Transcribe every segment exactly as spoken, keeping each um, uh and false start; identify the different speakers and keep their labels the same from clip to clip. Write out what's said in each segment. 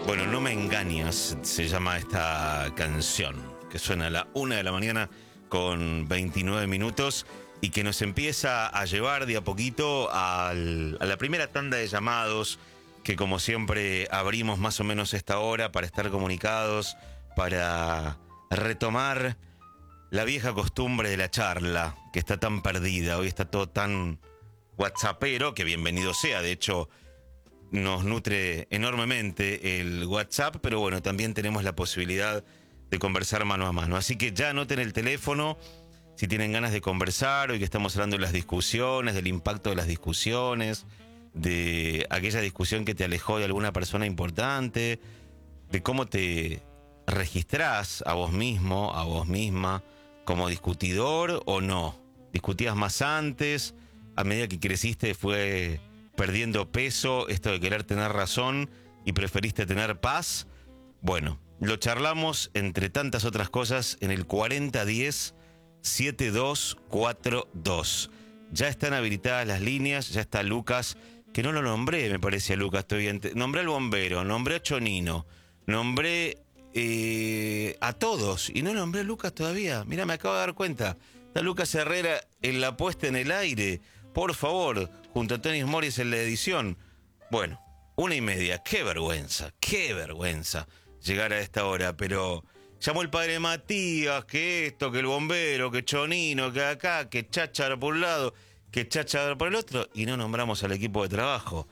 Speaker 1: Bueno, No me engañas, se llama esta canción, que suena a la una de la mañana con veintinueve minutos y que nos empieza a llevar de a poquito al, a la primera tanda de llamados, que como siempre abrimos más o menos esta hora para estar comunicados, para retomar la vieja costumbre de la charla, que está tan perdida, hoy está todo tan whatsappero, que bienvenido sea, de hecho nos nutre enormemente el WhatsApp, pero bueno, también tenemos la posibilidad de conversar mano a mano. Así que ya anoten el teléfono si tienen ganas de conversar, hoy que estamos hablando de las discusiones, del impacto de las discusiones, de aquella discusión que te alejó de alguna persona importante, de cómo te registrás a vos mismo, a vos misma, como discutidor o no. ¿Discutías más antes? A medida que creciste fue perdiendo peso esto de querer tener razón y preferiste tener paz. Bueno, lo charlamos entre tantas otras cosas en el cuarenta diez setenta y dos cuarenta y dos. Ya están habilitadas las líneas, ya está Lucas, que no lo nombré, me parece a Lucas, estoy bien. Nombré al bombero, nombré a Chonino, nombré eh, a todos y no nombré a Lucas todavía. Mira, me acabo de dar cuenta. Está Lucas Herrera en la puesta en el aire. Por favor, junto a Tony Morris en la edición. Bueno, una y media. Qué vergüenza, qué vergüenza llegar a esta hora. Pero llamó el padre Matías, que esto, que el bombero, que Chonino, que acá, que Cháchara por un lado, que Cháchara por el otro. Y no nombramos al equipo de trabajo.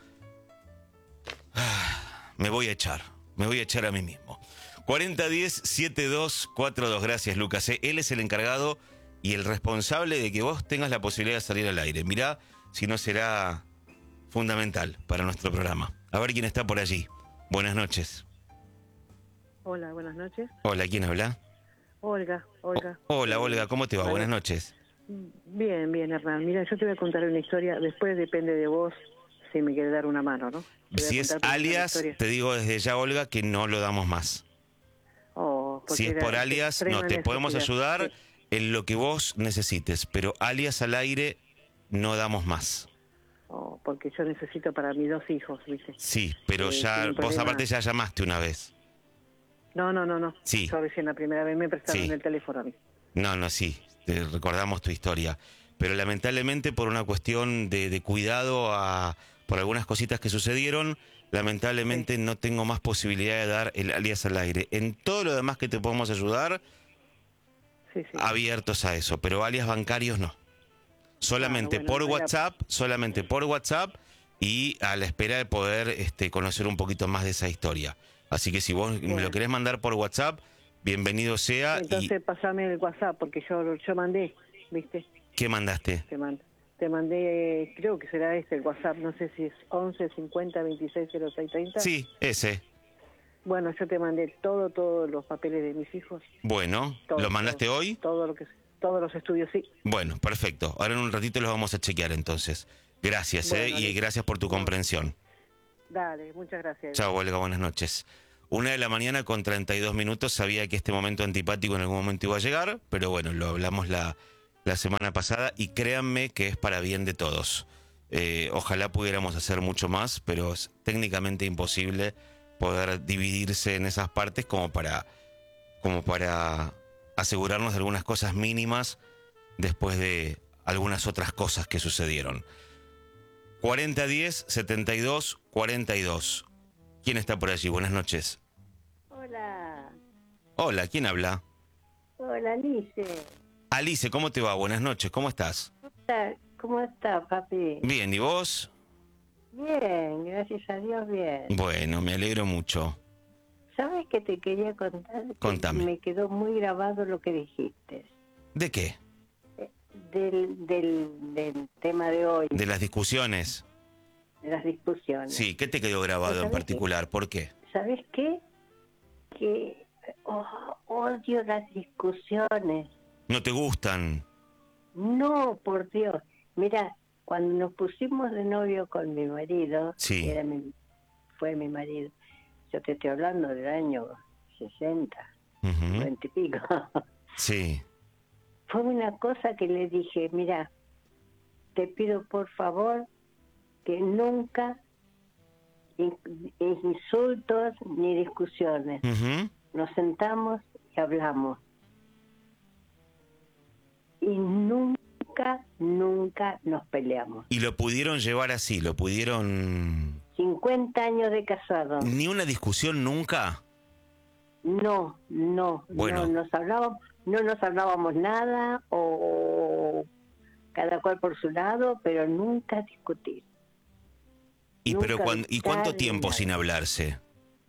Speaker 1: Ah, me voy a echar, me voy a echar a mí mismo. cuarenta diez setenta y dos cuarenta y dos. Gracias, Lucas. Él es el encargado y el responsable de que vos tengas la posibilidad de salir al aire. Mirá si no será fundamental para nuestro programa. A ver quién está por allí. Buenas noches.
Speaker 2: Hola, buenas noches.
Speaker 1: Hola, ¿quién habla?
Speaker 2: Olga, Olga.
Speaker 1: O- hola, Olga, ¿cómo te va?
Speaker 2: Vale.
Speaker 1: Buenas noches.
Speaker 2: Bien, bien, Hernán. Mira, yo te voy a contar una historia. Después depende de vos si me quieres dar una mano, ¿no? Te voy a
Speaker 1: Si es
Speaker 2: contar primero una
Speaker 1: alias,
Speaker 2: historia.
Speaker 1: te digo desde ya, Olga, que no lo damos más.
Speaker 2: Oh, porque
Speaker 1: Si es
Speaker 2: era
Speaker 1: por
Speaker 2: de
Speaker 1: alias, no,
Speaker 2: extrema
Speaker 1: te podemos
Speaker 2: necesidad.
Speaker 1: ayudar
Speaker 2: Sí.
Speaker 1: en lo que vos necesites, pero alias al aire no damos más.
Speaker 2: Oh, porque yo necesito para mis dos hijos, ¿viste?
Speaker 1: Sí, pero
Speaker 2: Eh,
Speaker 1: ya,
Speaker 2: tienen
Speaker 1: vos
Speaker 2: problemas.
Speaker 1: aparte ya llamaste una vez.
Speaker 2: No, no, no, no.
Speaker 1: Sí.
Speaker 2: Yo recién la primera vez me prestaron
Speaker 1: Sí.
Speaker 2: el teléfono a mí.
Speaker 1: No, no, sí, te recordamos tu historia. Pero lamentablemente por una cuestión de, de cuidado a, por algunas cositas que sucedieron, lamentablemente
Speaker 2: Sí.
Speaker 1: no tengo más posibilidad de dar el alias al aire. En todo lo demás que te podemos ayudar,
Speaker 2: Sí, sí.
Speaker 1: abiertos a eso, pero alias bancarios no. Solamente
Speaker 2: Claro, bueno,
Speaker 1: por
Speaker 2: no era-
Speaker 1: WhatsApp, solamente por WhatsApp y a la espera de poder este, conocer un poquito más de esa historia. Así que si vos me
Speaker 2: Bueno.
Speaker 1: lo querés mandar por WhatsApp, bienvenido sea.
Speaker 2: Entonces pasame el WhatsApp, porque yo, yo mandé, ¿viste?
Speaker 1: ¿Y qué mandaste?
Speaker 2: Te, mand- te mandé, creo que será este el WhatsApp, no sé si es once cincuenta veintiséis cero seis treinta.
Speaker 1: Sí, ese.
Speaker 2: Bueno, yo te mandé todo, todos los papeles de mis hijos.
Speaker 1: Bueno,
Speaker 2: Todo,
Speaker 1: ¿lo mandaste
Speaker 2: todo,
Speaker 1: hoy?
Speaker 2: Todo lo que, todos los estudios, sí.
Speaker 1: Bueno, perfecto. Ahora en un ratito los vamos a chequear entonces. Gracias,
Speaker 2: Bueno,
Speaker 1: eh, y
Speaker 2: listo.
Speaker 1: gracias por tu
Speaker 2: No.
Speaker 1: comprensión.
Speaker 2: Dale, muchas gracias.
Speaker 1: Chao, Olga, buenas noches. Una de la mañana con treinta y dos minutos, sabía que este momento antipático en algún momento iba a llegar, pero bueno, lo hablamos la, la semana pasada y créanme que es para bien de todos. Eh, ojalá pudiéramos hacer mucho más, pero es técnicamente imposible poder dividirse en esas partes como para, como para asegurarnos de algunas cosas mínimas después de algunas otras cosas que sucedieron. cuarenta diez setenta y dos cuarenta y dos. ¿Quién está por allí? Buenas noches.
Speaker 3: Hola,
Speaker 1: Hola, ¿quién habla?
Speaker 3: hola Alice.
Speaker 1: Alice, ¿cómo te va? Buenas noches, ¿cómo estás?
Speaker 3: ¿Cómo está, ¿Cómo está, papi?
Speaker 1: Bien, ¿y vos?
Speaker 3: Bien, gracias a Dios, bien.
Speaker 1: Bueno, me alegro mucho.
Speaker 3: ¿Sabes qué te quería contar? Que
Speaker 1: Contame.
Speaker 3: me quedó muy grabado lo que dijiste.
Speaker 1: ¿De qué?
Speaker 3: Eh, Del, del, del tema de hoy,
Speaker 1: ¿De las discusiones?
Speaker 3: de las discusiones.
Speaker 1: Sí, ¿qué te quedó grabado en
Speaker 3: ¿Sabes
Speaker 1: particular? ¿Por qué?
Speaker 3: ¿Sabes qué? Que oh, odio las discusiones.
Speaker 1: ¿No te gustan?
Speaker 3: No, por Dios. Mira, cuando nos pusimos de novio con mi marido,
Speaker 1: Sí.
Speaker 3: que era mi, fue mi marido, yo te estoy hablando del año sesenta,
Speaker 1: Ujú.
Speaker 3: noventa y pico.
Speaker 1: Sí,
Speaker 3: Fue una cosa que le dije, mira, te pido por favor que nunca in- insultos ni discusiones.
Speaker 1: Ujú.
Speaker 3: Nos sentamos y hablamos. Y nunca, nunca nos peleamos.
Speaker 1: Y lo pudieron llevar así, lo pudieron...
Speaker 3: cincuenta años de casado.
Speaker 1: ¿Ni una discusión nunca?
Speaker 3: No, no,
Speaker 1: Bueno.
Speaker 3: no nos hablábamos, no nos hablábamos nada o cada cual por su lado, pero nunca discutir.
Speaker 1: ¿Y, pero
Speaker 3: Nunca
Speaker 1: cuan- ¿y cuánto
Speaker 3: gritar ni
Speaker 1: tiempo
Speaker 3: nada.
Speaker 1: sin hablarse?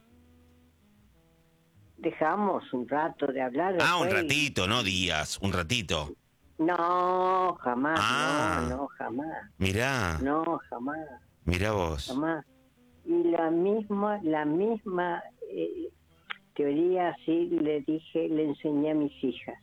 Speaker 3: Dejamos un rato de hablar.
Speaker 1: Ah, un
Speaker 3: después y-
Speaker 1: ratito, no días, un ratito.
Speaker 3: No, jamás,
Speaker 1: Ah.
Speaker 3: no, no, jamás,
Speaker 1: Mirá,
Speaker 3: no, jamás,
Speaker 1: mirá vos.
Speaker 3: jamás. Y la misma, la misma eh, teoría así le dije, le enseñé a mis hijas.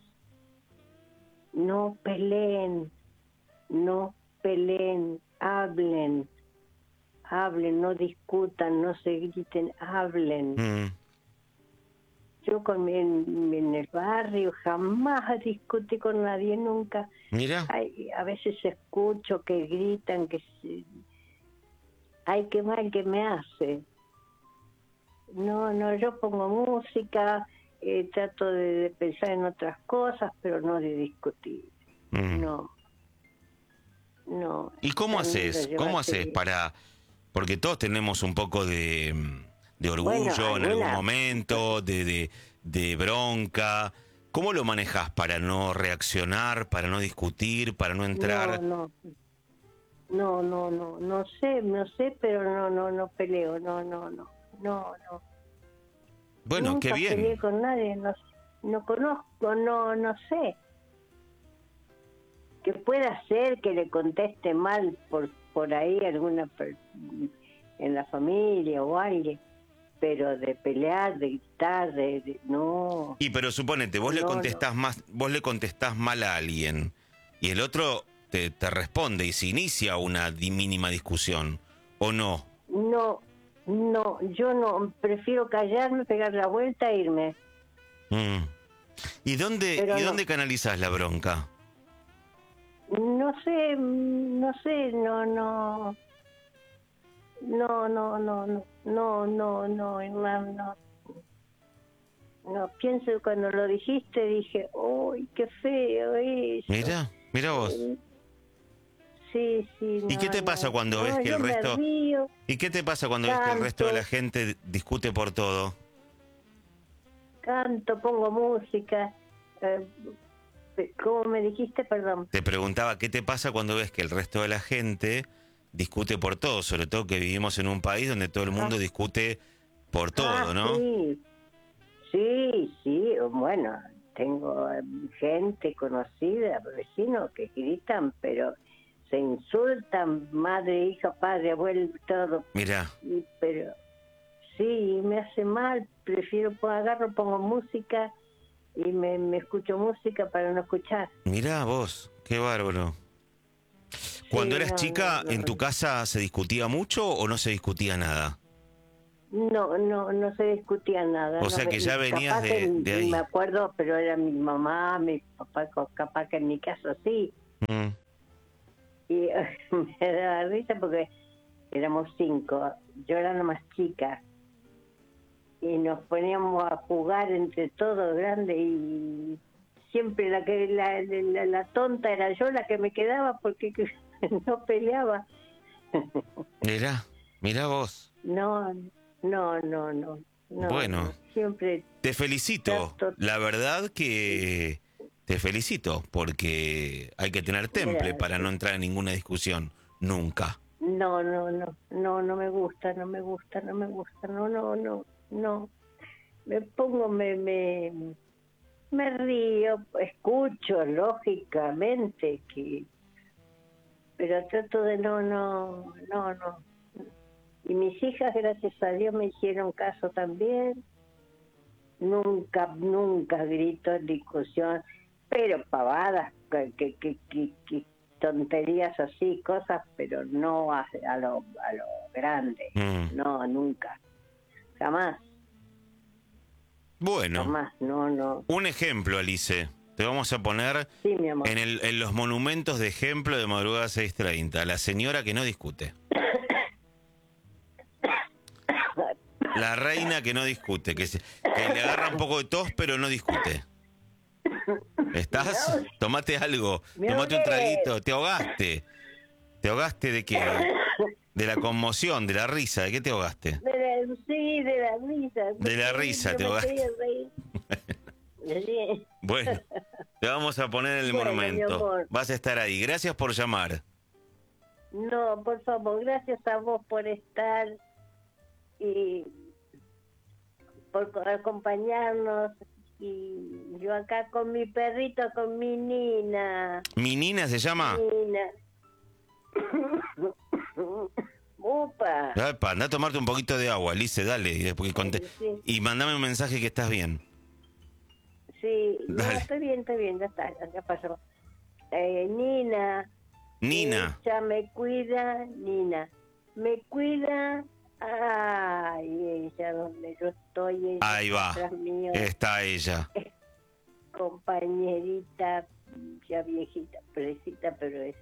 Speaker 3: No peleen, no peleen, hablen, hablen, no discutan, no se griten, hablen.
Speaker 1: Mm.
Speaker 3: Yo con mi- en, en el barrio jamás discutí con nadie, nunca.
Speaker 1: Mirá,
Speaker 3: Ay, a veces escucho que gritan, que se... ay, qué mal que me hace. No, no, yo pongo música, eh, trato de, de pensar en otras cosas, pero no de discutir.
Speaker 1: Mm.
Speaker 3: No, no.
Speaker 1: ¿Y cómo
Speaker 3: También
Speaker 1: haces?
Speaker 3: lo
Speaker 1: ¿Cómo
Speaker 3: llevaste
Speaker 1: haces
Speaker 3: bien.
Speaker 1: para...? Porque todos tenemos un poco de, de orgullo
Speaker 3: Bueno,
Speaker 1: en algún
Speaker 3: alguna-
Speaker 1: momento, de, de, de bronca. ¿Cómo lo manejas para no reaccionar, para no discutir, para no entrar?
Speaker 3: No, no, no, no, no, no sé, no sé, pero no, no, no peleo, no, no, no, no, no.
Speaker 1: Bueno,
Speaker 3: Nunca
Speaker 1: qué bien.
Speaker 3: peleé con nadie, no, no conozco, no, no sé. Que pueda ser que le conteste mal por por ahí alguna per- en la familia o alguien, pero de pelear, de gritar, de, de- no.
Speaker 1: Y pero suponete, vos le
Speaker 3: No,
Speaker 1: contestás más, vos le contestás mal a alguien y el otro te, te responde y se inicia una di- mínima discusión, ¿o no?
Speaker 3: No, no, yo no, prefiero callarme, pegar la vuelta e irme.
Speaker 1: Mm. ¿Y dónde,
Speaker 3: Pero
Speaker 1: ¿y
Speaker 3: no.
Speaker 1: dónde canalizás la bronca?
Speaker 3: No sé, no sé, no, no. No, no, no, no, no, no, no, hermano, no. No, pienso cuando lo dijiste, dije, ¡uy, qué feo eso!
Speaker 1: Mira, mira vos.
Speaker 3: Sí, sí.
Speaker 1: ¿Y
Speaker 3: no,
Speaker 1: qué te
Speaker 3: no.
Speaker 1: pasa cuando
Speaker 3: No,
Speaker 1: ves que
Speaker 3: yo
Speaker 1: el
Speaker 3: me
Speaker 1: resto-
Speaker 3: río,
Speaker 1: ¿Y qué te pasa cuando ves que el resto de la gente discute por todo?
Speaker 3: canto, pongo música. Eh, ¿Cómo me dijiste? Perdón.
Speaker 1: Te preguntaba, ¿qué te pasa cuando ves que el resto de la gente discute por todo? Sobre todo que vivimos en un país donde todo el mundo
Speaker 3: Ah.
Speaker 1: discute por todo,
Speaker 3: Ah,
Speaker 1: ¿no?
Speaker 3: Sí, sí, sí, bueno, tengo eh, gente conocida, vecinos que gritan, pero se insultan, madre, hija, padre, abuelo, todo,
Speaker 1: Mira,
Speaker 3: y- pero sí, me hace mal, prefiero, pues, agarro, pongo música y me, me escucho música para no escuchar.
Speaker 1: mira vos, qué bárbaro. Cuando
Speaker 3: Sí,
Speaker 1: eras
Speaker 3: no,
Speaker 1: chica,
Speaker 3: no, no,
Speaker 1: ¿en tu
Speaker 3: no.
Speaker 1: casa se discutía mucho o no se discutía nada?
Speaker 3: No, no, no se discutía nada.
Speaker 1: O
Speaker 3: no
Speaker 1: sea
Speaker 3: me-
Speaker 1: que ya venías
Speaker 3: capaz
Speaker 1: de-
Speaker 3: que
Speaker 1: de ahí.
Speaker 3: Me acuerdo, pero era mi mamá, mi papá, co- capaz que en mi caso sí.
Speaker 1: Mm.
Speaker 3: Y me daba risa porque éramos cinco, yo era la más chica. Y nos poníamos a jugar entre todos grandes y siempre la que la, la, la tonta era yo la que me quedaba porque no peleaba.
Speaker 1: Mirá, mirá vos.
Speaker 3: No, no, no, no. no
Speaker 1: Bueno.
Speaker 3: no, siempre.
Speaker 1: Te felicito.
Speaker 3: Trato-
Speaker 1: La verdad que te felicito porque hay que tener temple
Speaker 3: Gracias.
Speaker 1: para no entrar en ninguna discusión. Nunca.
Speaker 3: No, no, no, no, no me gusta, no me gusta, no me gusta, no, no, no, no. Me pongo, me, me, me río, escucho lógicamente que, pero trato de no, no, no, no. Y mis hijas, gracias a Dios, me hicieron caso también. Nunca, nunca grito en discusión, pero pavadas, que, que, que, que, que tonterías así, cosas, pero no a, a lo, a lo grande.
Speaker 1: Mm.
Speaker 3: No, nunca. Jamás,
Speaker 1: Bueno,
Speaker 3: jamás, no, no.
Speaker 1: un ejemplo, Alice. Te vamos a poner
Speaker 3: Sí, mi amor.
Speaker 1: en, el, en los monumentos de ejemplo de Madrugada seis treinta. La señora que no discute. La reina que no discute, que, se- que le agarra un poco de tos, pero no discute. ¿Estás? Tomate algo,
Speaker 3: Me
Speaker 1: tomate un
Speaker 3: ahogué.
Speaker 1: traguito, te ahogaste. ¿Te ahogaste de qué? De la conmoción, de la risa, ¿de qué te ahogaste?
Speaker 3: De la, sí, de la risa.
Speaker 1: De la risa,
Speaker 3: Yo
Speaker 1: te
Speaker 3: me
Speaker 1: ahogaste.
Speaker 3: quería reír. Sí.
Speaker 1: Bueno, te vamos a poner en el
Speaker 3: Bueno, mi
Speaker 1: monumento.
Speaker 3: amor.
Speaker 1: Vas a estar ahí. Gracias por llamar.
Speaker 3: No, por favor, gracias a vos por estar y por co- acompañarnos. Y yo acá con mi perrito, con mi Nina.
Speaker 1: ¿Mi Nina se llama?
Speaker 3: Nina. Upa.
Speaker 1: Epa, anda a tomarte un poquito de agua, Lice, dale. Y, después conte-
Speaker 3: Sí.
Speaker 1: y mandame un mensaje que estás bien.
Speaker 3: Sí, no,
Speaker 1: Dale.
Speaker 3: estoy bien, estoy bien, ya está, ya pasó. Eh, Nina.
Speaker 1: Nina.
Speaker 3: Ella me cuida, Nina. Me cuida. Ay, ella donde yo estoy. Ella
Speaker 1: Ahí va.
Speaker 3: atrás mío,
Speaker 1: Está ella.
Speaker 3: compañerita, ya viejita, precita, pero es.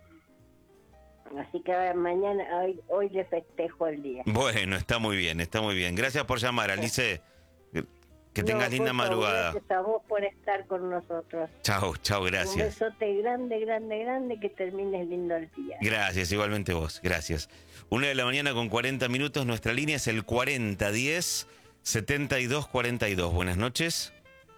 Speaker 3: Así que ahora mañana, hoy, hoy le festejo el día.
Speaker 1: Bueno, está muy bien, está muy bien. Gracias por llamar, Alice. Que- Que tengas
Speaker 3: No,
Speaker 1: linda
Speaker 3: por favor,
Speaker 1: madrugada.
Speaker 3: Gracias a vos por estar con nosotros.
Speaker 1: Chao, chao,
Speaker 3: Un
Speaker 1: gracias.
Speaker 3: besote grande, grande, grande, que termines lindo el día.
Speaker 1: Gracias, igualmente vos, gracias. Una de la mañana con cuarenta minutos, nuestra línea es el cuarenta diez setenta y dos cuarenta y dos. Buenas noches.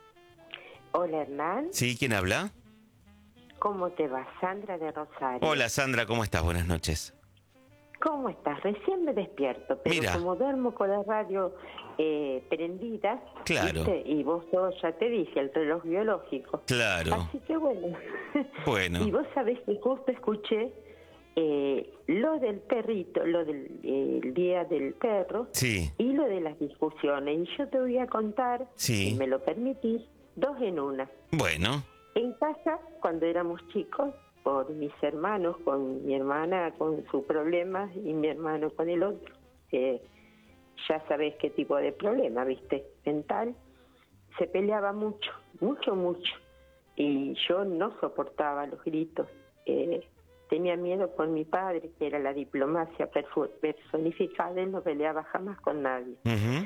Speaker 4: Hola Hernán,
Speaker 1: ¿Sí? ¿Quién habla?
Speaker 4: ¿cómo te va? Sandra de Rosario.
Speaker 1: Hola Sandra, ¿cómo estás? Buenas noches.
Speaker 4: ¿Cómo estás? Recién me despierto, pero
Speaker 1: Mira.
Speaker 4: como duermo con la radio eh, prendida,
Speaker 1: Claro.
Speaker 4: ¿viste? Y vos todo ya te dije, el reloj biológico.
Speaker 1: Claro.
Speaker 4: Así que bueno.
Speaker 1: Bueno.
Speaker 4: Y vos sabés que justo escuché eh, lo del perrito, lo del eh, el día del perro
Speaker 1: Sí,
Speaker 4: y lo de las discusiones. Y yo te voy a contar,
Speaker 1: Sí.
Speaker 4: si me lo permitís, dos en una.
Speaker 1: bueno.
Speaker 4: En casa, cuando éramos chicos, por mis hermanos, con mi hermana con su problema y mi hermano con el otro, que ya sabés qué tipo de problema, ¿viste? Mental, se peleaba mucho, mucho, mucho. Y yo no soportaba los gritos. Eh, tenía miedo con mi padre, que era la diplomacia perfu- personificada, él no peleaba jamás con nadie.
Speaker 1: Ujú.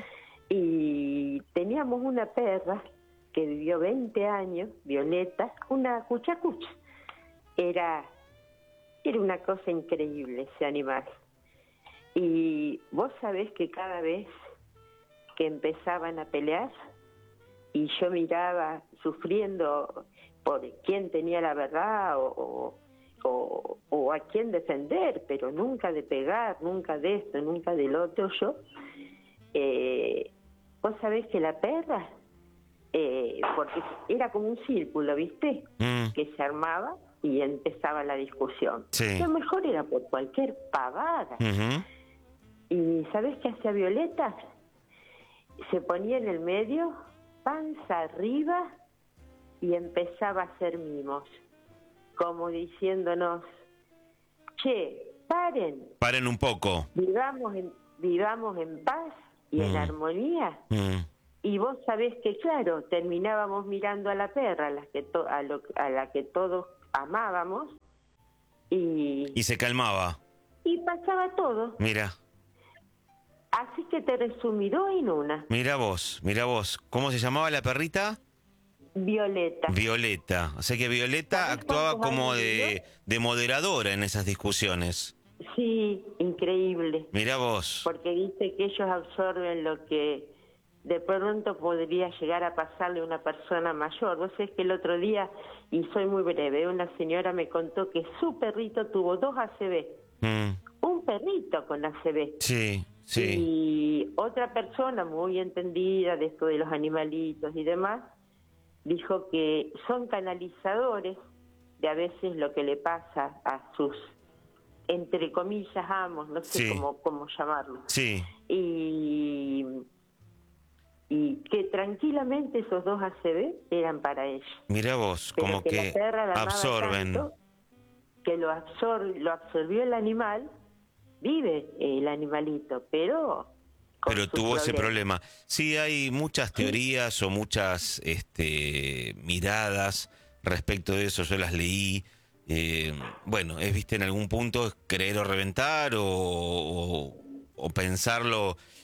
Speaker 4: Y teníamos una perra que vivió veinte años, Violeta, una cuchacucha. Era, era una cosa increíble ese animal. Y vos sabés que cada vez que empezaban a pelear y yo miraba sufriendo por quién tenía la verdad o, o, o a quién defender, pero nunca de pegar, nunca de esto, nunca del otro, yo, eh, vos sabés que la perra, eh, porque era como un círculo, ¿viste?
Speaker 1: Mm,
Speaker 4: Que se armaba y empezaba la discusión.
Speaker 1: Sí.
Speaker 4: Lo mejor era por cualquier pavada.
Speaker 1: ujú.
Speaker 4: ¿Y sabés qué hacía Violeta? Se ponía en el medio, panza arriba, y empezaba a hacer mimos, como diciéndonos, che, paren,
Speaker 1: Paren un poco.
Speaker 4: vivamos en, vivamos en paz y en
Speaker 1: Mm.
Speaker 4: armonía.
Speaker 1: Mm,
Speaker 4: Y vos sabés que, claro, terminábamos mirando a la perra, a la que, to- a lo- a la que todos amábamos, y,
Speaker 1: Y se calmaba.
Speaker 4: y pasaba todo.
Speaker 1: Mira,
Speaker 4: Así que te resumí dos en una.
Speaker 1: mira vos, mira vos. ¿Cómo se llamaba la perrita?
Speaker 4: Violeta.
Speaker 1: Violeta. O sea que Violeta
Speaker 4: ¿Sabés
Speaker 1: actuaba
Speaker 4: cuántos
Speaker 1: como
Speaker 4: años
Speaker 1: de, de moderadora en esas discusiones.
Speaker 4: Sí, increíble.
Speaker 1: Mira vos.
Speaker 4: Porque dice que ellos absorben lo que de pronto podría llegar a pasarle a una persona mayor. Vos sabés que el otro día, y soy muy breve, una señora me contó que su perrito tuvo dos A C V.
Speaker 1: Mm,
Speaker 4: Un perrito con A C V.
Speaker 1: sí, sí.
Speaker 4: Y otra persona muy entendida de esto de los animalitos y demás, dijo que son canalizadores de a veces lo que le pasa a sus, entre comillas, amos, no sé
Speaker 1: Sí.
Speaker 4: cómo, cómo llamarlo.
Speaker 1: Sí,
Speaker 4: Y, y que tranquilamente esos dos A C V eran para ella.
Speaker 1: mira vos,
Speaker 4: Pero
Speaker 1: como
Speaker 4: que,
Speaker 1: que
Speaker 4: la perra la amaba
Speaker 1: absorben.
Speaker 4: tanto que lo, absor lo absorbió el animal, vive el animalito, pero con
Speaker 1: Pero
Speaker 4: sus
Speaker 1: tuvo ese
Speaker 4: problemas.
Speaker 1: problema. Sí, hay muchas teorías o muchas este, miradas respecto de eso. Yo las leí. Eh, bueno, es, viste, en algún punto es creer o reventar o, o, o pensarlo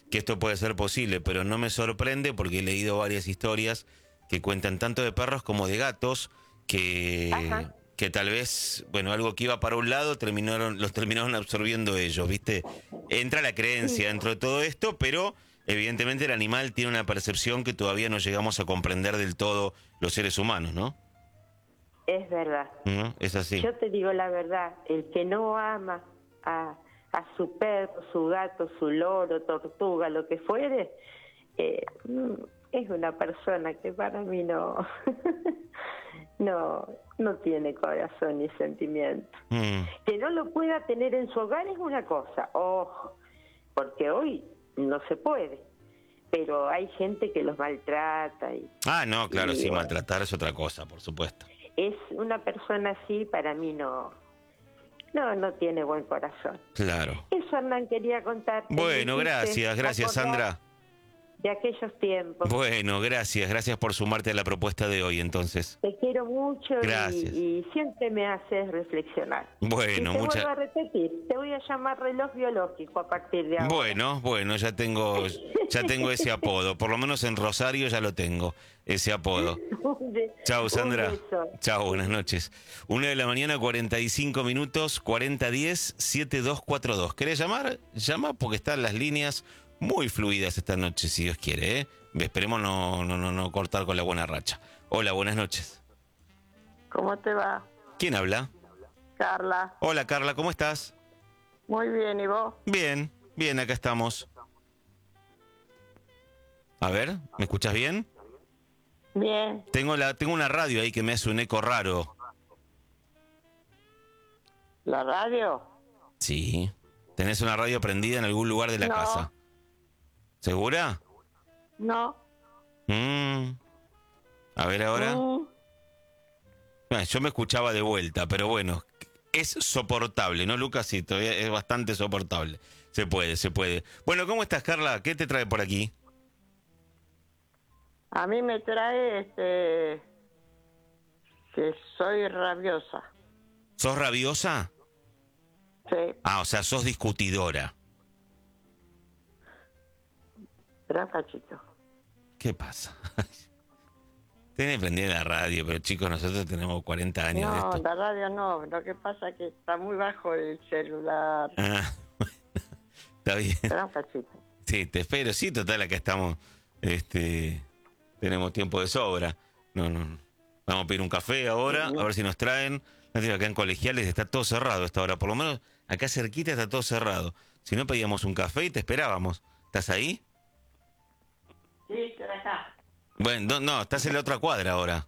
Speaker 1: que esto puede ser posible, pero no me sorprende porque he leído varias historias que cuentan tanto de perros como de gatos que, que tal vez, bueno, algo que iba para un lado terminaron, los terminaron absorbiendo ellos, ¿viste? Entra la creencia dentro de todo esto, pero evidentemente el animal tiene una percepción que todavía no llegamos a comprender del todo los seres humanos, ¿no?
Speaker 4: Es verdad.
Speaker 1: ¿No? Es así.
Speaker 4: Yo te digo la verdad, el que no ama a, a su perro, su gato, su loro, tortuga, lo que fuere, eh, es una persona que para mí no, no, no tiene corazón ni sentimiento.
Speaker 1: Mm.
Speaker 4: Que no lo pueda tener en su hogar es una cosa, ojo, porque hoy no se puede. Pero hay gente que los maltrata. Y,
Speaker 1: Ah, no, claro,
Speaker 4: y,
Speaker 1: sí,
Speaker 4: bueno,
Speaker 1: maltratar es otra cosa, por supuesto.
Speaker 4: es una persona así, para mí no, no, no tiene buen corazón.
Speaker 1: Claro.
Speaker 4: Eso, Hernán, quería contarte.
Speaker 1: Bueno,
Speaker 4: Me hiciste
Speaker 1: gracias, gracias,
Speaker 4: acordar
Speaker 1: Sandra.
Speaker 4: De aquellos tiempos.
Speaker 1: Bueno, gracias, gracias por sumarte a la propuesta de hoy, entonces.
Speaker 4: Te quiero mucho y,
Speaker 1: Gracias.
Speaker 4: y siempre me haces reflexionar.
Speaker 1: Bueno,
Speaker 4: y te
Speaker 1: mucha-
Speaker 4: vuelvo a repetir, te voy a llamar reloj biológico a partir de ahora.
Speaker 1: Bueno, bueno, ya tengo, ya tengo ese apodo, por lo menos en Rosario ya lo tengo, ese apodo. Chau, Sandra.
Speaker 4: Un beso.
Speaker 1: Chau, buenas noches. Una de la mañana, cuarenta y cinco minutos, cuarenta diez, setenta y dos cuarenta y dos. ¿Querés llamar? Llama porque están las líneas muy fluidas esta noche, si Dios quiere, ¿eh? Esperemos no, no, no, no cortar con la buena racha. Hola, buenas noches.
Speaker 5: ¿Cómo te va,
Speaker 1: ¿Quién habla?
Speaker 5: Carla?
Speaker 1: Hola, Carla, ¿cómo estás?
Speaker 5: Muy bien, ¿y vos?
Speaker 1: Bien, bien, acá estamos. A ver, ¿me escuchas bien?
Speaker 5: Bien.
Speaker 1: Tengo la, tengo una radio ahí que me hace un eco raro.
Speaker 5: ¿La radio?
Speaker 1: Sí. ¿Tenés una radio prendida en algún lugar de la
Speaker 5: No.
Speaker 1: casa? ¿Segura?
Speaker 5: No.
Speaker 1: Mm. A ver ahora.
Speaker 5: Mm,
Speaker 1: Ah, yo me escuchaba de vuelta, pero bueno, es soportable, ¿no, Lucas? Sí, todavía es bastante soportable. Se puede, se puede. Bueno, ¿cómo estás, Carla? ¿Qué te trae por aquí?
Speaker 5: a mí me trae este que soy rabiosa.
Speaker 1: ¿Sos rabiosa?
Speaker 5: Sí,
Speaker 1: Ah, o sea, sos discutidora.
Speaker 5: espera un cachito.
Speaker 1: ¿Qué pasa? Tenés prendida la radio, pero chicos, nosotros tenemos cuarenta años de
Speaker 5: No,
Speaker 1: esto.
Speaker 5: la radio no. Lo que pasa es que está muy bajo el celular.
Speaker 1: Ah, bueno, está bien.
Speaker 5: Espera un cachito.
Speaker 1: Sí, te espero. Sí, total, acá estamos. Este, tenemos tiempo de sobra. No, no. no. Vamos a pedir un café ahora, a ver si nos traen. No digo, acá en Colegiales está todo cerrado a esta hora. Por lo menos acá cerquita está todo cerrado. Si no, pedíamos un café y te esperábamos. ¿Estás ahí?
Speaker 5: Sí, estoy acá.
Speaker 1: Bueno, no, no, estás en la otra cuadra ahora.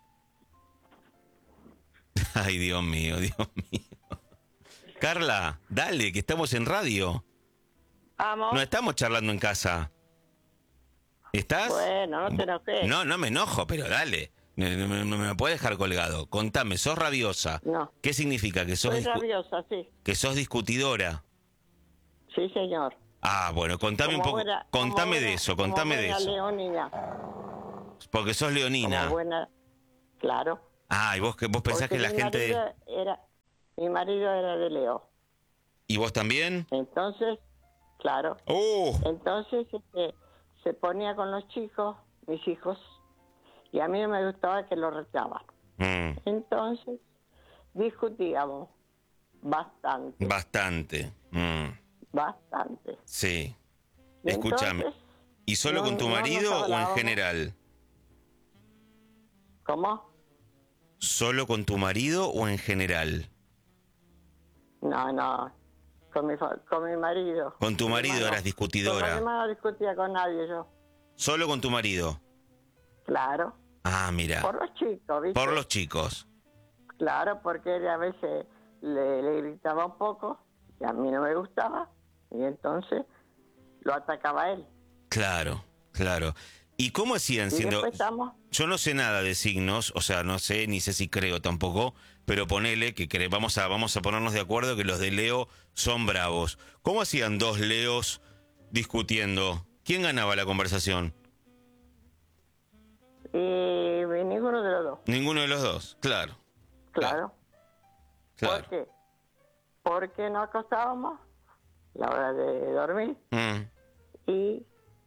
Speaker 1: Ay, Dios mío, Dios mío. Carla, dale, que estamos en radio.
Speaker 5: Vamos.
Speaker 1: No estamos charlando en casa. ¿Estás?
Speaker 5: Bueno, no te enojes.
Speaker 1: No, no me enojo, pero dale. No no- no- no me puedes dejar colgado. Contame, ¿sos rabiosa?
Speaker 5: No.
Speaker 1: ¿Qué significa? ¿Que sos,
Speaker 5: Soy
Speaker 1: discu-
Speaker 5: rabiosa, sí.
Speaker 1: que sos discutidora?
Speaker 5: Sí, señor.
Speaker 1: Ah, bueno, contame un
Speaker 5: Como
Speaker 1: poco.
Speaker 5: buena-
Speaker 1: contame
Speaker 5: como
Speaker 1: de
Speaker 5: buena-
Speaker 1: eso,
Speaker 5: como
Speaker 1: contame de
Speaker 5: buena
Speaker 1: eso.
Speaker 5: leonina.
Speaker 1: Porque sos leonina.
Speaker 5: Como buena... Claro.
Speaker 1: Ah, y vos, que vos pensás
Speaker 5: Porque
Speaker 1: que la
Speaker 5: mi
Speaker 1: gente...
Speaker 5: marido Era, mi marido era de Leo.
Speaker 1: ¿Y vos también?
Speaker 5: Entonces, claro.
Speaker 1: ¡Oh!
Speaker 5: Entonces este, se ponía con los chicos, mis hijos, y a mí no me gustaba que lo retaban.
Speaker 1: Mm,
Speaker 5: Entonces, discutíamos bastante,
Speaker 1: bastante. Mm,
Speaker 5: bastante.
Speaker 1: sí.
Speaker 5: Y
Speaker 1: Escúchame.
Speaker 5: entonces,
Speaker 1: ¿Y solo
Speaker 5: no-
Speaker 1: con tu
Speaker 5: no nos
Speaker 1: marido o en
Speaker 5: hablábamos.
Speaker 1: general?
Speaker 5: ¿Cómo?
Speaker 1: ¿Solo con tu marido o en general?
Speaker 5: No, no, con mi, fa- con mi marido.
Speaker 1: Con tu
Speaker 5: Mi
Speaker 1: marido
Speaker 5: hermano.
Speaker 1: eras discutidora.
Speaker 5: Con mi hermano no discutía con nadie yo.
Speaker 1: ¿Solo con tu marido?
Speaker 5: Claro,
Speaker 1: Ah, mira.
Speaker 5: por los chicos, ¿viste?
Speaker 1: Por los chicos.
Speaker 5: Claro, porque él a veces le, le gritaba un poco y a mí no me gustaba y entonces lo atacaba a él.
Speaker 1: Claro, claro. ¿Y cómo hacían
Speaker 5: Y
Speaker 1: siendo...?
Speaker 5: después estamos,
Speaker 1: Yo no sé nada de signos, o sea, no sé, ni sé si creo tampoco, pero ponele que cre- vamos a, vamos a ponernos de acuerdo que los de Leo son bravos. ¿Cómo hacían dos Leos discutiendo? ¿Quién ganaba la conversación?
Speaker 5: y, y ninguno de los dos,
Speaker 1: Ninguno de los dos, claro.
Speaker 5: claro.
Speaker 1: Claro.
Speaker 5: ¿Por qué? Porque nos acostábamos la hora de dormir
Speaker 1: Mm,
Speaker 5: y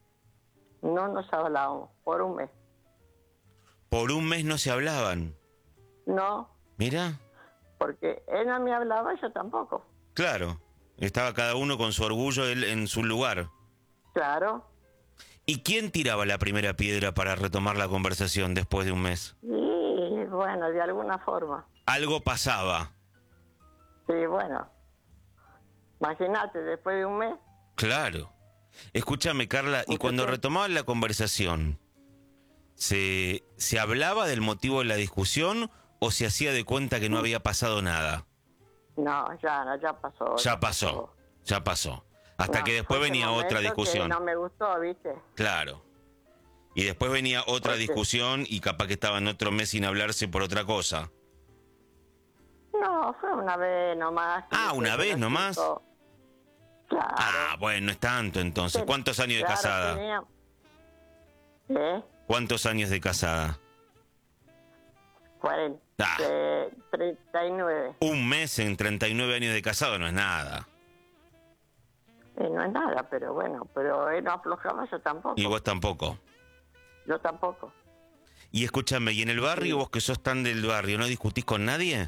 Speaker 5: no nos hablábamos por un mes.
Speaker 1: Por un mes no se hablaban.
Speaker 5: No,
Speaker 1: Mira,
Speaker 5: porque él no me hablaba, yo tampoco.
Speaker 1: claro. Estaba cada uno con su orgullo él en su lugar.
Speaker 5: Claro.
Speaker 1: ¿Y quién tiraba la primera piedra para retomar la conversación después de un mes?
Speaker 5: Y bueno, de alguna forma.
Speaker 1: Algo pasaba.
Speaker 5: Sí, bueno. Imagínate, después de un mes.
Speaker 1: Claro. Escúchame, Carla, y cuando retomaban la conversación, ¿se, ¿se hablaba del motivo de la discusión o se hacía de cuenta que no había pasado nada?
Speaker 5: No, ya, no, ya pasó.
Speaker 1: Ya pasó, ya pasó. Hasta
Speaker 5: No,
Speaker 1: que después
Speaker 5: fue ese
Speaker 1: venía otra
Speaker 5: momento que
Speaker 1: discusión.
Speaker 5: no me gustó, ¿viste?
Speaker 1: Claro. Y después venía otra
Speaker 5: ¿Por qué?
Speaker 1: discusión y capaz que estaban otro mes sin hablarse por otra cosa.
Speaker 5: No, fue una vez nomás.
Speaker 1: Ah, ¿una vez nomás?
Speaker 5: Claro.
Speaker 1: Ah, bueno, no es tanto entonces.
Speaker 5: Sí,
Speaker 1: ¿Cuántos años de
Speaker 5: claro,
Speaker 1: casada?
Speaker 5: tenía- ¿Eh?
Speaker 1: ¿Cuántos años de casada?
Speaker 5: cuarenta,
Speaker 1: Ah.
Speaker 5: eh, treinta y nueve.
Speaker 1: Un mes en treinta y nueve años de casado no es nada.
Speaker 5: Eh, no es nada, pero bueno, pero él no aflojaba, yo tampoco.
Speaker 1: Y vos tampoco.
Speaker 5: Yo tampoco.
Speaker 1: Y escúchame, ¿y en el barrio, vos que sos tan del barrio, no discutís con nadie?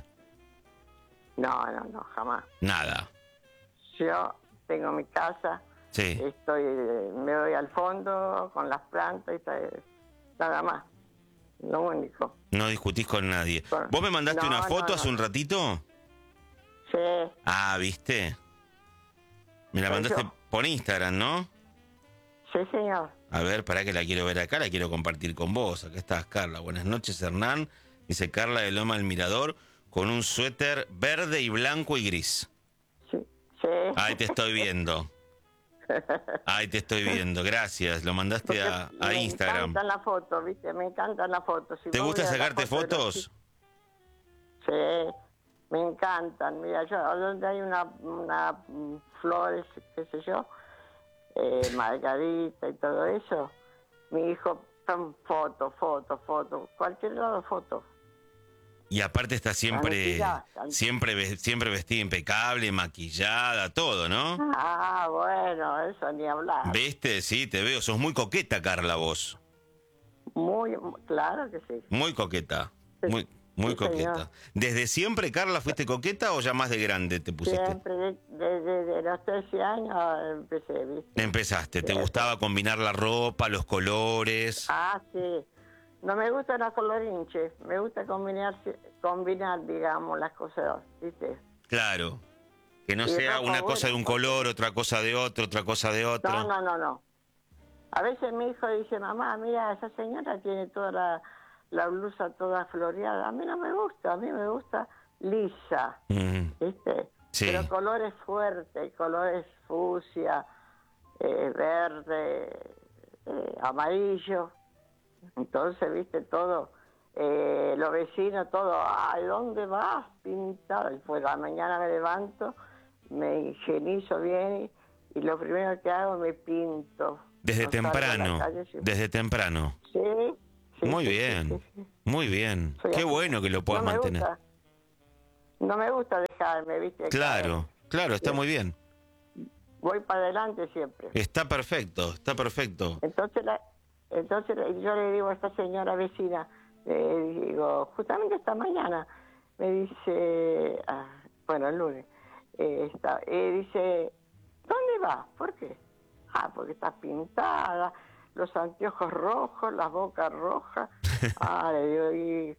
Speaker 5: No, no, no, jamás.
Speaker 1: Nada.
Speaker 5: Yo tengo mi casa,
Speaker 1: Sí.
Speaker 5: estoy, eh, me voy al fondo con las plantas y tal, nada más. Lo único.
Speaker 1: No discutís con nadie.
Speaker 5: Con-
Speaker 1: ¿Vos me mandaste
Speaker 5: No,
Speaker 1: una
Speaker 5: no,
Speaker 1: foto
Speaker 5: no.
Speaker 1: hace un ratito?
Speaker 5: Sí,
Speaker 1: Ah, ¿viste? Me la
Speaker 5: Soy
Speaker 1: mandaste
Speaker 5: yo.
Speaker 1: por Instagram, ¿no?
Speaker 5: sí, señor.
Speaker 1: A ver, para que la quiero ver acá, la quiero compartir con vos. Acá estás, Carla. Buenas noches, Hernán. Dice Carla de Loma del Mirador con un suéter verde y blanco y gris.
Speaker 5: Sí, sí.
Speaker 1: Ahí te estoy viendo. Ahí te estoy viendo. Gracias. Lo mandaste
Speaker 5: Porque
Speaker 1: a, a
Speaker 5: me
Speaker 1: Instagram.
Speaker 5: encantan las fotos, ¿viste? Me encantan las fotos. Si
Speaker 1: ¿Te
Speaker 5: vos
Speaker 1: gusta
Speaker 5: ves las
Speaker 1: sacarte
Speaker 5: fotos de los
Speaker 1: fotos?
Speaker 5: Sí, me encantan. Mira, yo donde hay una, una mm, flores, qué sé yo, eh, margarita y todo eso, mi hijo, pum, foto, foto, foto, cualquier lado foto.
Speaker 1: Y aparte está siempre,
Speaker 5: Tranquila, tranquila.
Speaker 1: siempre, ve- siempre vestida impecable, maquillada, todo, ¿no?
Speaker 5: Ah, bueno, eso ni hablar.
Speaker 1: ¿Viste? Sí, te veo. Sos muy coqueta, Carla, vos.
Speaker 5: Muy, muy- claro que sí.
Speaker 1: Muy coqueta. Muy, muy
Speaker 5: Sí,
Speaker 1: coqueta.
Speaker 5: señor.
Speaker 1: ¿Desde siempre, Carla, fuiste coqueta o ya más de grande te pusiste?
Speaker 5: Siempre, de- desde de, los trece años empecé, ¿viste?
Speaker 1: Empezaste. ¿Te
Speaker 5: Sí.
Speaker 1: gustaba combinar la ropa, los colores?
Speaker 5: Ah, sí. No me gusta la colorinche, me gusta combinar, combinar, digamos, las cosas, ¿viste?
Speaker 1: Claro. Que no
Speaker 5: Y
Speaker 1: sea
Speaker 5: ropa
Speaker 1: una cosa de
Speaker 5: buena,
Speaker 1: un
Speaker 5: porque-
Speaker 1: color, otra cosa de otro, otra cosa de otro.
Speaker 5: No, no, no, no. A veces mi hijo dice, mamá, mira, esa señora tiene toda la, la blusa toda floreada. A mí no me gusta, a mí me gusta lisa,
Speaker 1: Mm,
Speaker 5: ¿viste?
Speaker 1: Sí.
Speaker 5: Pero colores fuertes, colores fucsia, eh, verde, eh, amarillo. Entonces, viste, todo, eh, los vecinos, todo, ay, ¿dónde vas? Pintado. Y pues la mañana me levanto, me higienizo bien y, y lo primero que hago me pinto.
Speaker 1: Desde
Speaker 5: No salgo a la
Speaker 1: temprano.
Speaker 5: calle sin-
Speaker 1: Desde temprano.
Speaker 5: Sí, sí,
Speaker 1: Muy
Speaker 5: sí, sí,
Speaker 1: bien.
Speaker 5: sí, sí.
Speaker 1: Muy bien.
Speaker 5: Soy
Speaker 1: Qué
Speaker 5: así.
Speaker 1: bueno que lo puedas
Speaker 5: no me
Speaker 1: mantener.
Speaker 5: Gusta, no me gusta dejarme, viste.
Speaker 1: Claro, claro, está muy bien.
Speaker 5: Voy para adelante siempre.
Speaker 1: Está perfecto, está perfecto.
Speaker 5: Entonces, la, entonces la- yo le digo a esta señora vecina, le digo, justamente esta mañana, me dice, ah, bueno, el lunes, eh, está, eh, dice, ¿dónde vas? ¿Por qué? Ah, porque está pintada, los anteojos rojos, la boca roja. Ah, le digo, y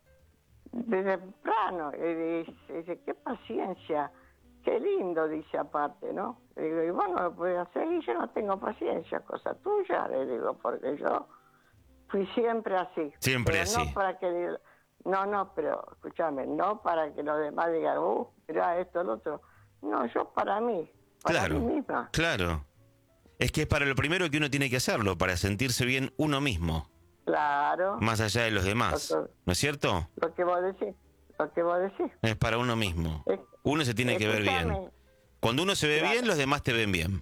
Speaker 5: de temprano, y dice, dice, qué paciencia, qué lindo, dice aparte, ¿no? Le digo, y bueno, lo puedes hacer, y yo no tengo paciencia, cosa tuya, le digo, porque yo fui siempre así.
Speaker 1: Siempre
Speaker 5: pero
Speaker 1: así.
Speaker 5: No, para que, no, no, pero escúchame, no para que los demás digan, uh, mirá esto, el otro. No, yo para mí, para
Speaker 1: Claro,
Speaker 5: mí misma.
Speaker 1: claro. Es que es para lo primero que uno tiene que hacerlo, para sentirse bien uno mismo,
Speaker 5: Claro,
Speaker 1: más allá de los demás.
Speaker 5: Doctor.
Speaker 1: ¿No es cierto?
Speaker 5: lo que vos decís, lo que vos decís.
Speaker 1: Es para uno mismo.
Speaker 5: Es-
Speaker 1: Uno se tiene que ver bien.
Speaker 5: Escúchame,
Speaker 1: Cuando uno se ve
Speaker 5: Claro.
Speaker 1: bien, los demás te ven bien.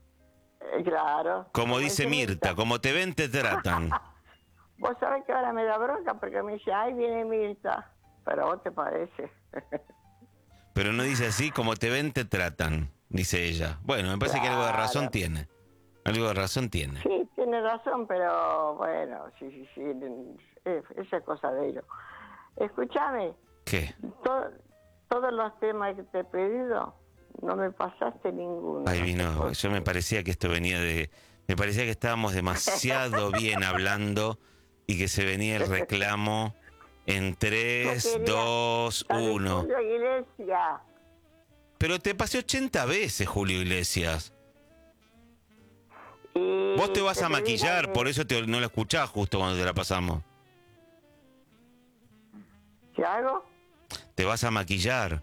Speaker 5: eh, Claro.
Speaker 1: Como dice Mirta, como te ven, te tratan.
Speaker 5: Vos sabés que ahora me da bronca porque me dice, ay, viene Mirta. Pero a vos te parece.
Speaker 1: Pero no dice así, como te ven, te tratan, dice ella. Bueno, me parece que algo de razón
Speaker 5: Claro.
Speaker 1: tiene. Algo de razón tiene.
Speaker 5: Sí, tiene razón, pero bueno, sí, sí, sí, es, esa es cosa de ellos. Escúchame,
Speaker 1: ¿Qué?
Speaker 5: to- todos los temas que te he pedido, no me pasaste ninguno.
Speaker 1: Ahí vino, yo me parecía que esto venía de... Me parecía que estábamos demasiado bien hablando y que se venía el reclamo en tres, dos, uno.
Speaker 5: Julio Iglesias.
Speaker 1: Pero te pasé ochenta veces, Julio Iglesias.
Speaker 5: Y
Speaker 1: Vos te vas
Speaker 5: te
Speaker 1: a
Speaker 5: pedí
Speaker 1: maquillar,
Speaker 5: la-
Speaker 1: por eso te, no la escuchás justo cuando te la pasamos.
Speaker 5: ¿Qué hago?
Speaker 1: Te vas a maquillar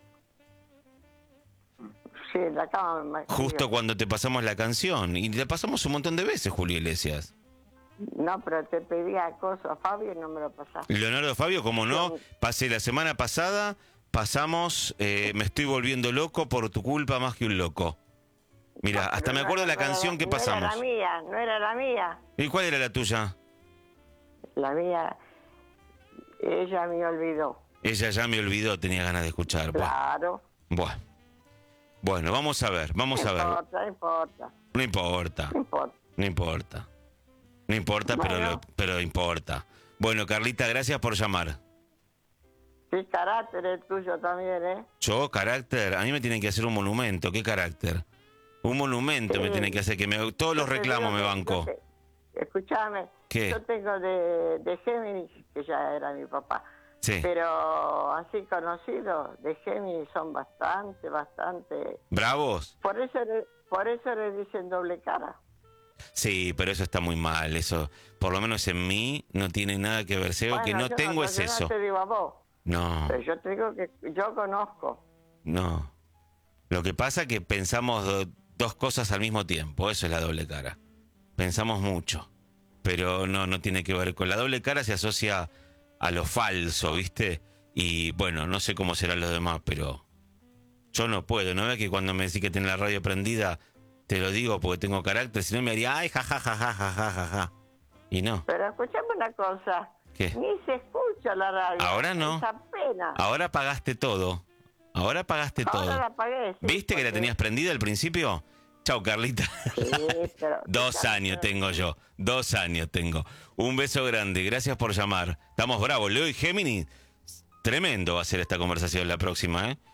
Speaker 5: Sí, la cama me maquilló.
Speaker 1: justo cuando te pasamos la canción. Y te pasamos un montón de veces, Julio Iglesias.
Speaker 5: No, pero te pedía cosas a Fabio y no me lo pasaste.
Speaker 1: Leonardo Fabio, como no, pasé la semana pasada, pasamos eh, Me estoy volviendo loco por tu culpa más que un loco. Mira, hasta me acuerdo de la
Speaker 5: No era-
Speaker 1: canción que
Speaker 5: No era
Speaker 1: pasamos.
Speaker 5: la mía, no era la mía.
Speaker 1: ¿Y cuál era la tuya?
Speaker 5: La mía, ella me olvidó.
Speaker 1: Ella ya me olvidó, tenía ganas de escuchar. Buah,
Speaker 5: Claro.
Speaker 1: buah. Bueno, vamos a ver, vamos
Speaker 5: No
Speaker 1: a ver.
Speaker 5: importa, no importa,
Speaker 1: No importa,
Speaker 5: no importa.
Speaker 1: no importa. No importa, pero,
Speaker 5: Bueno.
Speaker 1: lo- pero importa. Bueno, Carlita, gracias por llamar.
Speaker 5: Qué carácter es tuyo también, ¿eh?
Speaker 1: Yo, carácter, a mí me tienen que hacer un monumento. ¿Qué carácter? Un monumento
Speaker 5: Sí.
Speaker 1: me tienen que hacer, que me, todos los
Speaker 5: Yo te
Speaker 1: reclamos
Speaker 5: digo
Speaker 1: me
Speaker 5: que-
Speaker 1: banco.
Speaker 5: yo te- Escúchame.
Speaker 1: ¿Qué?
Speaker 5: Yo tengo de, de Géminis, que ya era mi papá.
Speaker 1: Sí.
Speaker 5: Pero así conocidos, de Géminis son bastante, bastante...
Speaker 1: ¿Bravos?
Speaker 5: Por eso le, por eso le dicen doble cara.
Speaker 1: Sí, pero eso está muy mal. Eso, por lo menos en mí, no tiene nada que ver. Sé, lo que
Speaker 5: Bueno,
Speaker 1: no
Speaker 5: yo
Speaker 1: tengo
Speaker 5: yo
Speaker 1: es eso.
Speaker 5: No te digo a vos,
Speaker 1: No,
Speaker 5: pero yo te digo que yo conozco.
Speaker 1: no. Lo que pasa es que pensamos do- dos cosas al mismo tiempo. Eso es la doble cara. Pensamos mucho. Pero no, no tiene que ver con la doble cara, se asocia a lo falso, ¿viste? Y bueno, no sé cómo serán los demás, pero yo no puedo. ¿No ves que cuando me decís que tenés la radio prendida, te lo digo porque tengo carácter? Si no me haría, ay, jajajaja, jajaja. Y no.
Speaker 5: Pero escuchame una cosa.
Speaker 1: ¿Qué?
Speaker 5: Ni se escucha la radio.
Speaker 1: Ahora no.
Speaker 5: Esa pena.
Speaker 1: Ahora pagaste todo. Ahora pagaste
Speaker 5: Ahora
Speaker 1: todo.
Speaker 5: la apagué. sí,
Speaker 1: ¿Viste que la
Speaker 5: porque-
Speaker 1: tenías prendida al principio? Chau, Carlita.
Speaker 5: Sí, pero-
Speaker 1: Dos años tengo yo. Dos años tengo. Un beso grande. Gracias por llamar. Estamos bravos. Leo y Géminis. Tremendo va a ser esta conversación la próxima, ¿eh?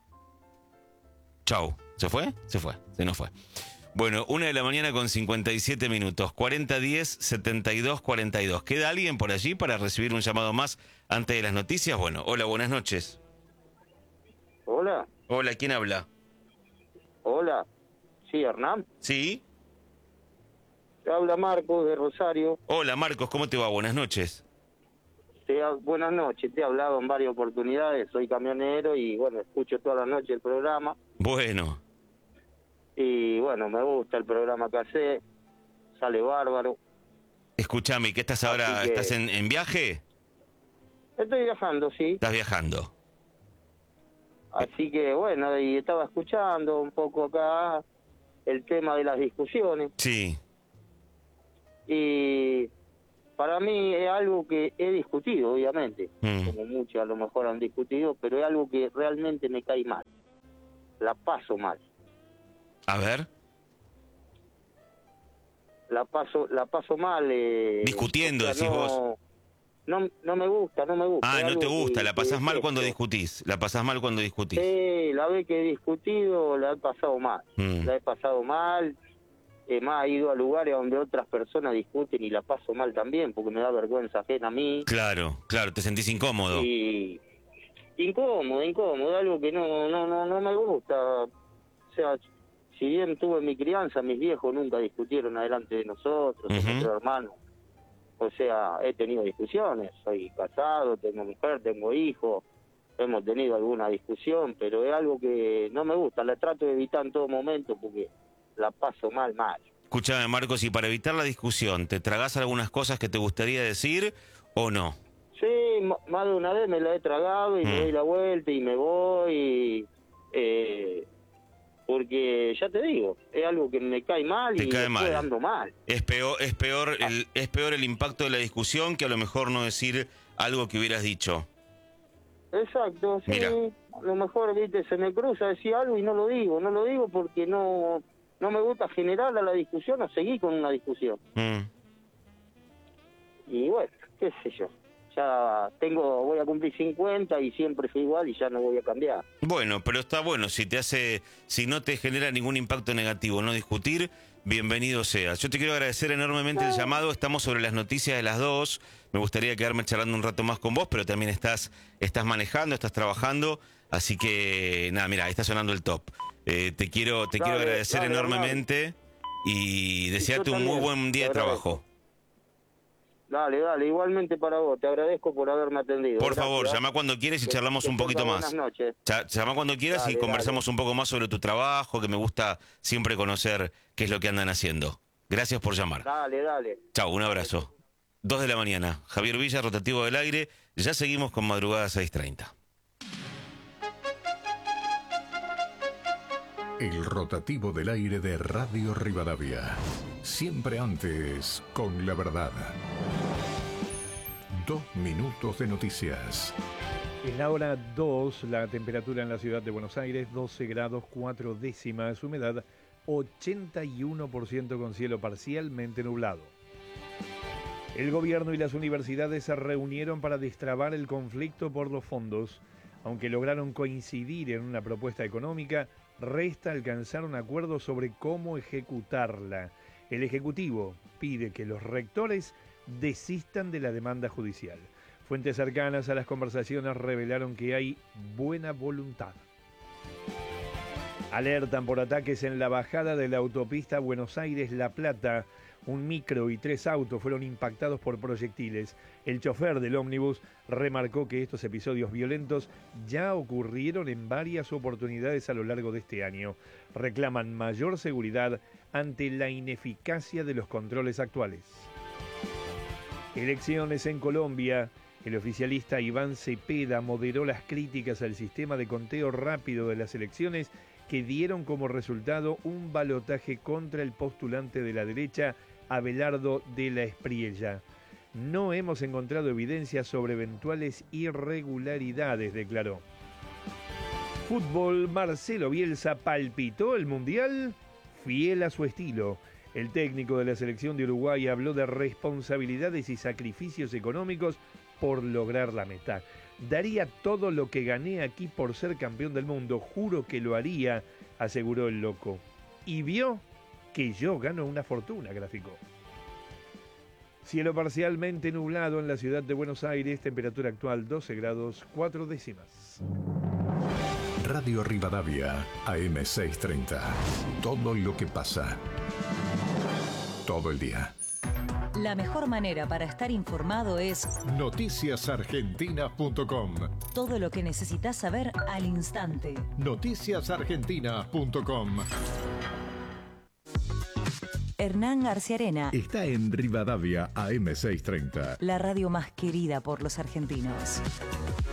Speaker 1: Chau. ¿Se fue? Se fue. Se nos fue. Bueno, una de la mañana con cincuenta y siete minutos. cuarenta diez setenta y dos cuarenta y dos. ¿Queda alguien por allí para recibir un llamado más antes de las noticias? Bueno, hola, buenas noches.
Speaker 6: Hola,
Speaker 1: Hola, ¿quién habla?
Speaker 6: hola. Sí, Hernán.
Speaker 1: ¿Sí?
Speaker 6: Te habla Marcos de Rosario.
Speaker 1: Hola, Marcos, ¿cómo te va? Buenas noches.
Speaker 6: Te ha- buenas noches. Te he hablado en varias oportunidades. Soy camionero y, bueno, escucho toda la noche el programa.
Speaker 1: Bueno,
Speaker 6: Y, bueno, me gusta el programa que hace. Sale bárbaro.
Speaker 1: escúchame, ¿qué estás ahora?
Speaker 6: Así que-
Speaker 1: ¿Estás en, en viaje?
Speaker 6: Estoy viajando, sí.
Speaker 1: ¿Estás viajando?
Speaker 6: Así que, bueno, y estaba escuchando un poco acá el tema de las discusiones.
Speaker 1: Sí.
Speaker 6: Y para mí es algo que he discutido, obviamente.
Speaker 1: Mm.
Speaker 6: Como muchos a lo mejor han discutido, pero es algo que realmente me cae mal. La paso mal.
Speaker 1: A ver,
Speaker 6: La paso la paso mal. Eh,
Speaker 1: Discutiendo,
Speaker 6: o sea,
Speaker 1: decís
Speaker 6: no,
Speaker 1: vos.
Speaker 6: No, no me gusta, no me gusta.
Speaker 1: ah,
Speaker 6: Es
Speaker 1: no
Speaker 6: algo
Speaker 1: te
Speaker 6: que-
Speaker 1: gusta, la
Speaker 6: que
Speaker 1: pasás mal cuando
Speaker 6: detesto.
Speaker 1: discutís. La pasás mal cuando discutís.
Speaker 6: Sí, la vez que he discutido la he pasado mal.
Speaker 1: Mm.
Speaker 6: La he pasado mal. Eh, más he ido a lugares donde otras personas discuten y la paso mal también, porque me da vergüenza ajena a mí.
Speaker 1: Claro, claro, te sentís incómodo.
Speaker 6: Y incómodo, incómodo, algo que no, no, no, no me gusta. O sea, si bien tuve mi crianza, mis viejos nunca discutieron adelante de nosotros,
Speaker 1: Ujú.
Speaker 6: nuestros hermanos. O sea, he tenido discusiones, soy casado, tengo mujer, tengo hijos, hemos tenido alguna discusión, pero es algo que no me gusta, la trato de evitar en todo momento porque la paso mal, mal.
Speaker 1: Escúchame, Marcos, y para evitar la discusión, ¿te tragás algunas cosas que te gustaría decir o no?
Speaker 6: Sí, m- más de una vez me la he tragado y
Speaker 1: Mm.
Speaker 6: me doy la vuelta y me voy, y, eh, porque ya te digo, es algo que me cae mal
Speaker 1: Te
Speaker 6: y
Speaker 1: cae
Speaker 6: me estoy
Speaker 1: mal.
Speaker 6: dando mal.
Speaker 1: Es peor, es peor el, es peor el impacto de la discusión que a lo mejor no decir algo que hubieras dicho.
Speaker 6: Exacto, sí.
Speaker 1: Mira.
Speaker 6: A lo mejor, viste, se me cruza decir algo y no lo digo, no lo digo porque no no me gusta generar a la discusión o seguir con una discusión.
Speaker 1: Mm.
Speaker 6: Y bueno, qué sé yo. Ya tengo, voy a cumplir cincuenta y siempre fui igual y ya no voy a cambiar.
Speaker 1: Bueno, pero está bueno, si te hace, si no te genera ningún impacto negativo no discutir, bienvenido sea. Yo te quiero agradecer enormemente el llamado, estamos sobre las noticias de las dos, me gustaría quedarme charlando un rato más con vos, pero también estás, estás manejando, estás trabajando, así que nada, mira, ahí está sonando el top. Eh, te quiero, te
Speaker 6: Dale,
Speaker 1: quiero agradecer
Speaker 6: dale,
Speaker 1: enormemente y desearte
Speaker 6: yo
Speaker 1: un muy
Speaker 6: también,
Speaker 1: buen día de
Speaker 6: te agradezco.
Speaker 1: trabajo.
Speaker 6: Dale, dale, igualmente para vos, te agradezco por haberme atendido.
Speaker 1: Por
Speaker 6: Gracias.
Speaker 1: favor, llama cuando quieras y
Speaker 6: Que-
Speaker 1: charlamos
Speaker 6: que
Speaker 1: un poquito
Speaker 6: tenga
Speaker 1: más.
Speaker 6: Buenas noches.
Speaker 1: Cha- Llama cuando quieras y
Speaker 6: Dale,
Speaker 1: conversamos
Speaker 6: dale.
Speaker 1: un poco más sobre tu trabajo, que me gusta siempre conocer qué es lo que andan haciendo. Gracias por llamar.
Speaker 6: Dale, dale.
Speaker 1: Chao, un abrazo. Dos de la mañana. Javier Villa, Rotativo del Aire. Ya seguimos con Madrugada seis treinta.
Speaker 7: El rotativo del aire de Radio Rivadavia. Siempre antes, con la verdad. Dos minutos de noticias.
Speaker 8: Es la hora dos, la temperatura en la ciudad de Buenos Aires, doce grados cuatro décimas, humedad ochenta y uno por ciento con cielo parcialmente nublado. El gobierno y las universidades se reunieron para destrabar el conflicto por los fondos. Aunque lograron coincidir en una propuesta económica, resta alcanzar un acuerdo sobre cómo ejecutarla. El Ejecutivo pide que los rectores desistan de la demanda judicial. Fuentes cercanas a las conversaciones revelaron que hay buena voluntad. Alertan por ataques en la bajada de la autopista Buenos Aires-La Plata. Un micro y tres autos fueron impactados por proyectiles. El chofer del ómnibus remarcó que estos episodios violentos ya ocurrieron en varias oportunidades a lo largo de este año. Reclaman mayor seguridad ante la ineficacia de los controles actuales. Elecciones en Colombia. El oficialista Iván Cepeda moderó las críticas al sistema de conteo rápido de las elecciones que dieron como resultado un balotaje contra el postulante de la derecha, Abelardo de la Espriella. No hemos encontrado evidencias sobre eventuales irregularidades, declaró. Fútbol, Marcelo Bielsa palpitó el Mundial fiel a su estilo. El técnico de la selección de Uruguay habló de responsabilidades y sacrificios económicos por lograr la meta. Daría todo lo que gané aquí por ser campeón del mundo, juro que lo haría, aseguró el loco. Y vio que yo gano una fortuna, graficó. Cielo parcialmente nublado en la ciudad de Buenos Aires, temperatura actual doce grados cuatro décimas.
Speaker 7: Radio Rivadavia, A M seiscientos treinta. Todo lo que pasa. Todo el día.
Speaker 9: La mejor manera para estar informado es
Speaker 7: noticias argentinas punto com.
Speaker 9: todo lo que necesitas saber al instante.
Speaker 7: noticias argentinas punto com.
Speaker 9: Hernán García Arena,
Speaker 7: Está en Rivadavia, A M seiscientos treinta.
Speaker 9: la radio más querida por los argentinos.